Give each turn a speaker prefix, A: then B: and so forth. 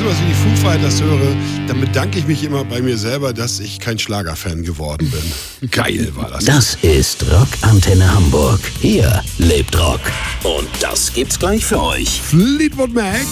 A: sowas wie die Foo Fighters höre, dann bedanke ich mich immer bei mir selber, dass ich kein Schlagerfan geworden bin. Geil war das.
B: Das ist Rockantenne Hamburg. Hier lebt Rock. Und das gibt's gleich für euch.
A: Fleetwood Mac.